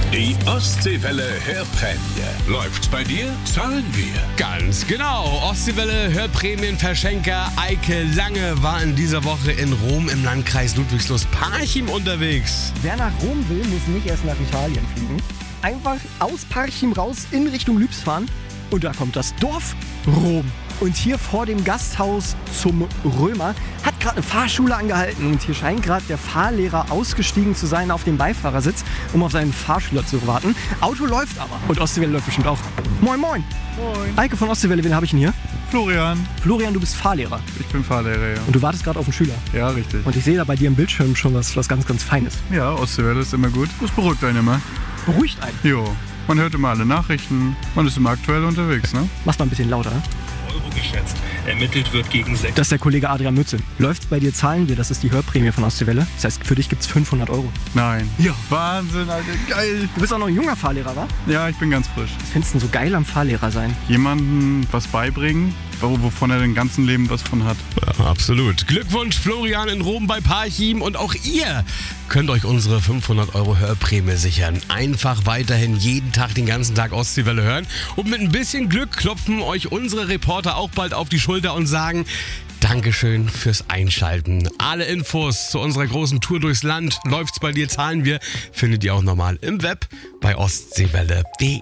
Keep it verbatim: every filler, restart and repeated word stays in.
Die Ostseewelle Hörprämie. Läuft's bei dir? Zahlen wir. Ganz genau. Ostseewelle Hörprämienverschenker Eike Lange war in dieser Woche in Rom im Landkreis Ludwigslust-Parchim unterwegs. Wer nach Rom will, muss nicht erst nach Italien fliegen. Einfach aus Parchim raus in Richtung Lübs fahren und da kommt das Dorf Rom. Und hier vor dem Gasthaus zum Römer hat gerade eine Fahrschule angehalten und hier scheint gerade der Fahrlehrer ausgestiegen zu sein auf dem Beifahrersitz, um auf seinen Fahrschüler zu warten. Auto läuft aber und Ostseewelle läuft bestimmt auch. Moin, moin. Moin. Eike von Ostseewelle, wen habe ich denn hier? Florian. Florian, du bist Fahrlehrer. Ich bin Fahrlehrer, ja. Und du wartest gerade auf einen Schüler. Ja, richtig. Und ich sehe da bei dir im Bildschirm schon was, was ganz, ganz Feines. Ja, Ostseewelle ist immer gut. Das beruhigt einen immer. Beruhigt einen. Jo. Man hört immer alle Nachrichten. Man ist immer aktuell unterwegs, ne? Mach's mal ein bisschen lauter. Euro geschätzt. Ermittelt wird gegen sechs. Das ist der Kollege Adrian Mütze. Läuft's bei dir, zahlen wir, das ist die Hörprämie von Ostseewelle. Das heißt, für dich gibt's fünfhundert Euro. Nein. Ja. Wahnsinn, Alter. Geil. Du bist auch noch ein junger Fahrlehrer, wa? Ja, ich bin ganz frisch. Was findest du denn so geil am Fahrlehrer sein? Jemandem was beibringen, wovon er den ganzen Leben was von hat. Ja, absolut. Glückwunsch Florian in Rom bei Parchim und auch ihr könnt euch unsere fünfhundert Euro Hörprämie sichern. Einfach weiterhin jeden Tag, den ganzen Tag Ostseewelle hören und mit ein bisschen Glück klopfen euch unsere Reporter auch bald auf die Schulter und sagen Dankeschön fürs Einschalten. Alle Infos zu unserer großen Tour durchs Land, läuft's bei dir, zahlen wir, findet ihr auch nochmal im Web bei ostseewelle punkt de.